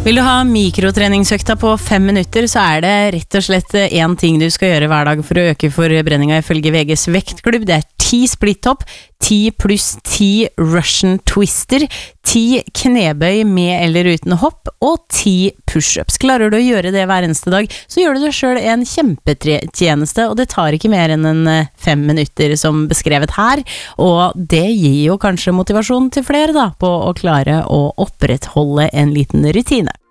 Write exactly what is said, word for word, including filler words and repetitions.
Vil du ha mikrotreningsøkta på fem minutter, så er det rett og slett en ting du skal gjøre hver dag for å øke forbrenninga ifølge V G's vektklubb. Det er ti splitthopp, ti pluss ti Russian twister, ti knebøy med eller uten hopp, og ti pushups. Klarer du å gjøre det hver eneste dag, så gjør du deg selv en kjempetjeneste, og det tar ikke mer enn en fem minutter som beskrevet her, og det gir jo kanskje motivasjon til flere da, på å klare å opprettholde en liten rutine.